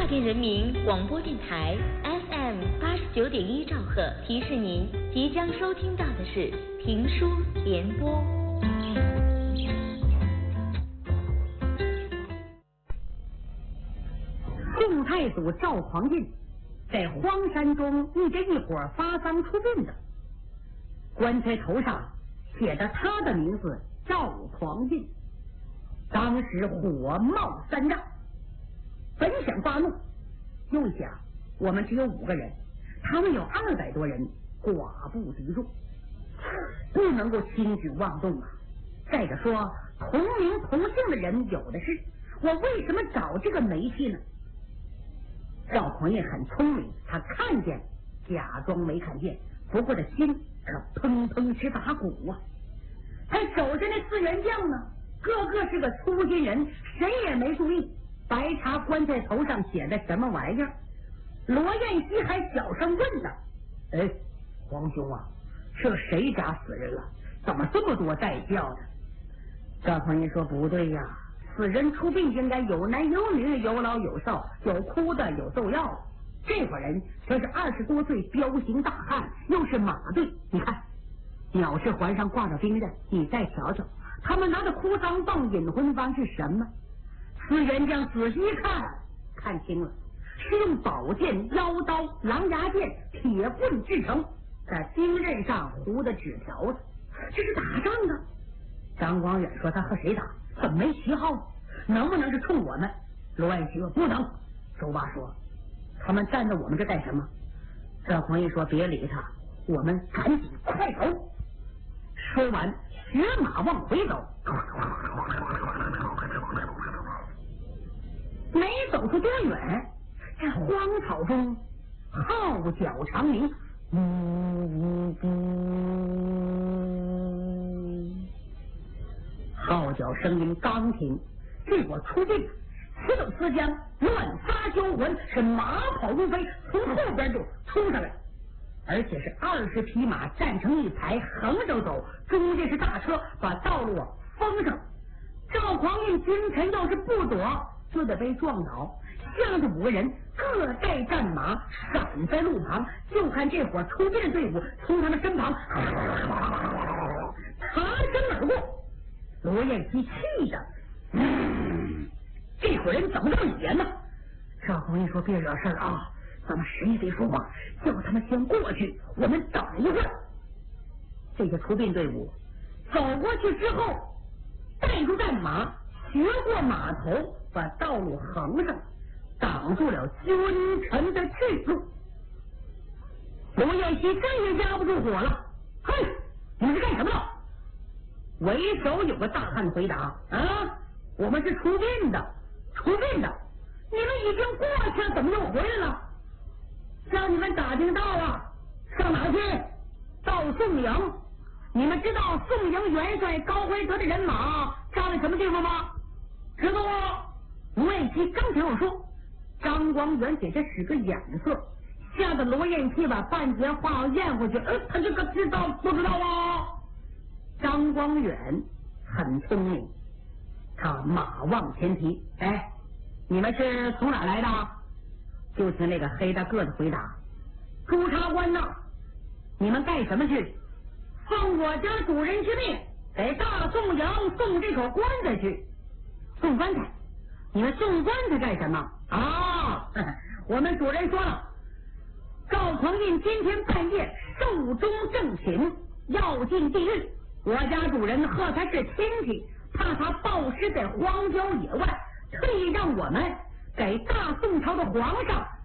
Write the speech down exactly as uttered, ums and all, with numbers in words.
县人民广播电台 F M 八十九点一兆赫，提示您即将收听到的是评书联播。 宋太祖赵匡胤在荒山中遇着一伙发丧出殡的，棺材头上写着他的名字赵匡胤。当时火冒三丈，本想发怒，又一想我们只有五个人，他们有二百多人，寡不敌众，不能够轻举妄动啊。再者说同名同姓的人有的是，我为什么找这个煤气呢？赵匡胤很聪明，他看见假装没看见，不过这心可砰砰直打鼓啊。他手下那四员将呢，个个是个粗心人，谁也没注意白茶棺材头上写的什么玩意儿。罗彦熙还小声问道：哎，皇兄啊，这谁家死人了？怎么这么多带轿的？赵匡胤说：不对呀，死人出殡应该有男有女，有老有少，有哭的有奏药的。这伙人全是二十多岁彪形大汉，又是马队。你看鸟翅环上挂着兵刃，你再瞧瞧他们拿着哭丧棒引魂幡是什么？四员将仔细一看，看清了，是用宝剑、腰刀、狼牙剑、铁棍制成，在兵刃上糊的纸条子，这是打仗的。张光远说：他和谁打？怎么没旗号？能不能是冲我们？罗彦熙说：不能。周八说：他们站在我们这干什么？赵匡胤说：别理他，我们赶紧快走。说完学马往回走，没走出多远，在荒草中号角长鸣，呜呜呜，号角声音刚停，这伙出殡此走此将，乱发交魂，是马跑如飞，从后边就冲上来，而且是二十匹马站成一排，横着走，中间是大车，把道路封上。赵匡胤君臣要是不躲，就得被撞倒。下的五个人各带战马，闪在路旁，就看这伙出殡的队伍从他们身旁擦身而过。罗彦熙气的，嗯，这伙人怎么这么野呢？赵匡胤说：别惹事啊，咱们谁也别说话，叫他们先过去，我们等一会儿。这些出殡队伍走过去之后，带住战马，学过码头，把道路横上，挡住了君臣的去路。罗彦熙再也压不住火了：嘿，你们是干什么的？为首有个大汉回答：啊，我们是出殡的。出殡的？你们已经过去了，怎么又回来了？叫你们打听到啊，上哪去？到宋营。你们知道宋营元帅高怀德的人马扎在什么地方吗？知道啊。罗彦熙刚听我说，张光远给他使个眼色，吓得罗彦熙把半截话咽回去。呃，他这个知道不知道啊？张光远很聪明，他马往前提：哎，你们是从哪来的？就听那个黑大个子回答：朱察官呐，你们干什么去？奉我家主人之命，给大宋营送这口棺材去。送棺材？你们送棺材干什么啊？我们主人说了，赵匡胤今天半夜寿终正寝，要进地狱，我家主人和他是亲戚，怕他暴尸在荒郊野外，特意让我们给大宋朝的皇上